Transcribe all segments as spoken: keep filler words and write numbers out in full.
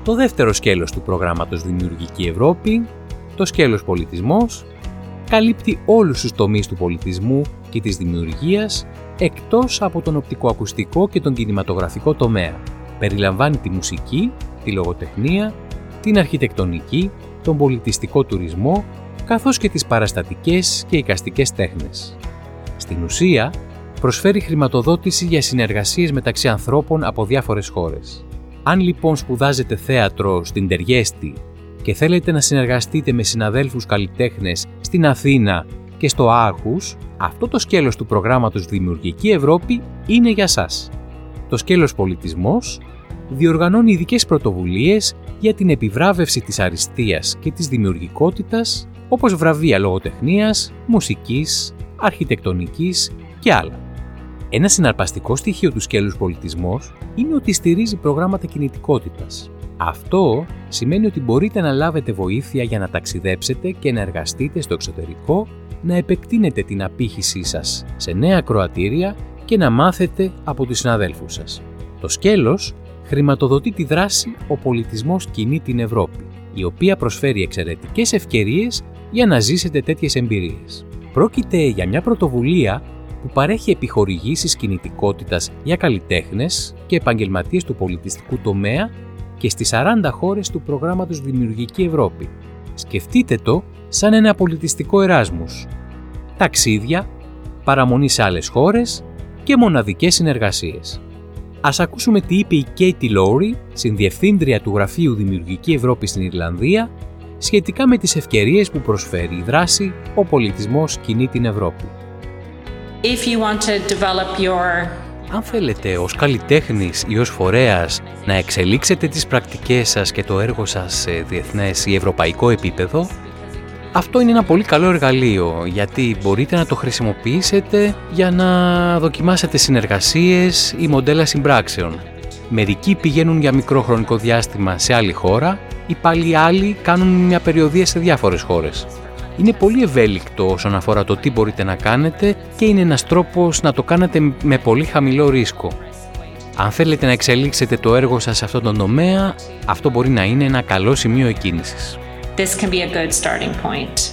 Το δεύτερο σκέλος του προγράμματος Δημιουργική Ευρώπη, το σκέλος πολιτισμός, καλύπτει όλους τους τομείς του πολιτισμού και της δημιουργίας εκτός από τον οπτικοακουστικό και τον κινηματογραφικό τομέα. Περιλαμβάνει τη μουσική, τη λογοτεχνία, την αρχιτεκτονική, τον πολιτιστικό τουρισμό, καθώς και τις παραστατικές και εικαστικές τέχνες. Στην ουσία, προσφέρει χρηματοδότηση για συνεργασίες μεταξύ ανθρώπων από διάφορες χώρες. Αν λοιπόν σπουδάζετε θέατρο στην Τεριέστη και θέλετε να συνεργαστείτε με συναδέλφους καλλιτέχνες στην Αθήνα και στο Άρχους, αυτό το σκέλος του προγράμματος Δημιουργική Ευρώπη είναι για σας. Το σκέλος πολιτισμός διοργανώνει ειδικές πρωτοβουλίες για την επιβράβευση της αριστείας και της δημιουργικότητας, όπως βραβεία λογοτεχνίας, μουσικής, αρχιτεκτονικής και άλλα. Ένα συναρπαστικό στοιχείο του σκέλους πολιτισμός είναι ότι στηρίζει προγράμματα κινητικότητας. Αυτό σημαίνει ότι μπορείτε να λάβετε βοήθεια για να ταξιδέψετε και να εργαστείτε στο εξωτερικό, να επεκτείνετε την απήχησή σας σε νέα κροατήρια και να μάθετε από τους συναδέλφους σας. Το σκέλος χρηματοδοτεί τη δράση «Ο πολιτισμός κινεί την Ευρώπη», η οποία προσφέρει εξαιρετικές ευκαιρίες για να ζήσετε τέτοιες εμπειρίες. Πρόκειται για μια πρωτοβουλία που παρέχει επιχορηγήσεις κινητικότητας για καλλιτέχνες και επαγγελματίες του πολιτιστικού τομέα και στις σαράντα χώρες του προγράμματος Δημιουργική Ευρώπη. Σκεφτείτε το σαν ένα πολιτιστικό εράσμους. Ταξίδια, παραμονή σε άλλες χώρες και μοναδικές συνεργασίες. Ας ακούσουμε τι είπε η Katie Lowry, συνδιευθύντρια του Γραφείου Δημιουργική Ευρώπη στην Ιρλανδία, σχετικά με τις ευκαιρίες που προσφέρει η δράση «Ο πολιτισμός κινεί την Ευρώπη». If you want to develop your... Αν θέλετε ως καλλιτέχνης ή ως φορέας να εξελίξετε τις πρακτικές σας και το έργο σας σε διεθνές ή ευρωπαϊκό επίπεδο, αυτό είναι ένα πολύ καλό εργαλείο, γιατί μπορείτε να το χρησιμοποιήσετε για να δοκιμάσετε συνεργασίες ή μοντέλα συμπράξεων. Μερικοί πηγαίνουν για μικρό χρονικό διάστημα σε άλλη χώρα, ή πάλι άλλοι κάνουν μια περιοδεία σε διάφορες χώρες. Είναι πολύ ευέλικτο όσον αφορά το τι μπορείτε να κάνετε και είναι ένας τρόπος να το κάνετε με πολύ χαμηλό ρίσκο. Αν θέλετε να εξελίξετε το έργο σας σε αυτόν τον τομέα, αυτό μπορεί να είναι ένα καλό σημείο εκκίνησης. This can be a good starting point.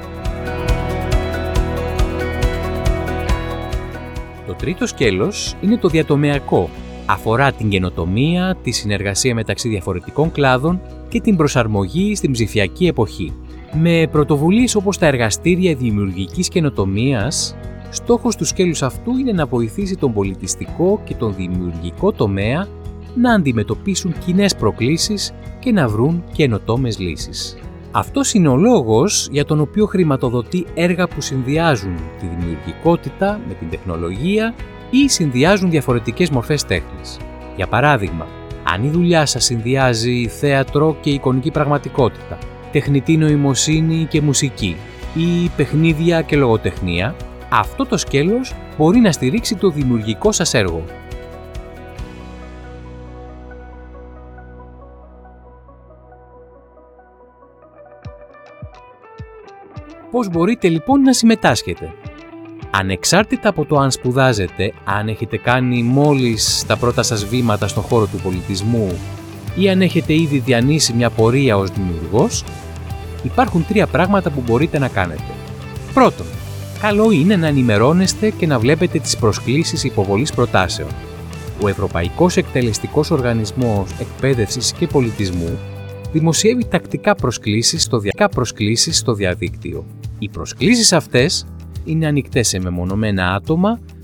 Το τρίτο σκέλος είναι το διατομεακό. Αφορά την καινοτομία, τη συνεργασία μεταξύ διαφορετικών κλάδων και την προσαρμογή στην ψηφιακή εποχή. Με πρωτοβουλίες όπως τα εργαστήρια δημιουργικής καινοτομίας, στόχος του σκέλους αυτού είναι να βοηθήσει τον πολιτιστικό και τον δημιουργικό τομέα να αντιμετωπίσουν κοινές προκλήσεις και να βρουν καινοτόμες λύσεις. Αυτός είναι ο λόγος για τον οποίο χρηματοδοτεί έργα που συνδυάζουν τη δημιουργικότητα με την τεχνολογία ή συνδυάζουν διαφορετικές μορφές τέχνης. Για παράδειγμα, αν η δουλειά σας συνδυάζει θέατρο και εικονική πραγματικότητα, τεχνητή νοημοσύνη και μουσική ή παιχνίδια και λογοτεχνία, αυτό το σκέλος μπορεί να στηρίξει το δημιουργικό σας έργο. Πώς μπορείτε λοιπόν να συμμετάσχετε? Ανεξάρτητα από το αν σπουδάζετε, αν έχετε κάνει μόλις τα πρώτα σας βήματα στον χώρο του πολιτισμού ή αν έχετε ήδη διανύσει μια πορεία ως δημιουργός, υπάρχουν τρία πράγματα που μπορείτε να κάνετε. Πρώτον, καλό είναι να ενημερώνεστε και να βλέπετε τις προσκλήσεις υποβολής προτάσεων. Ο Ευρωπαϊκός Εκτελεστικός Οργανισμός Εκπαίδευσης και Πολιτισμού δημοσιεύει τακτικά προσκλήσεις στο, δια... προσκλήσεις στο διαδίκτυο. Οι προσκλήσεις αυτές είναι ανοιχτές σε μεμονωμένα άτομα